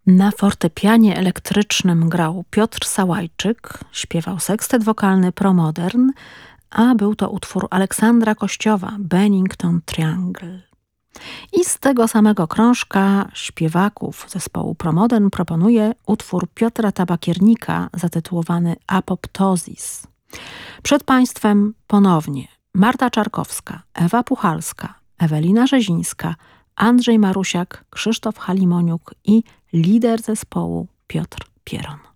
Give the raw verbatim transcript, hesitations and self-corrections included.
Na fortepianie elektrycznym grał Piotr Sałajczyk, śpiewał sekstet wokalny Promodern, a był to utwór Aleksandra Kościowa, Bennington Triangle. I z tego samego krążka śpiewaków zespołu Promodern proponuję utwór Piotra Tabakiernika zatytułowany Apoptozis. Przed Państwem ponownie Marta Czarkowska, Ewa Puchalska, Ewelina Rzezińska, Andrzej Marusiak, Krzysztof Halimoniuk i lider zespołu Piotr Pieron.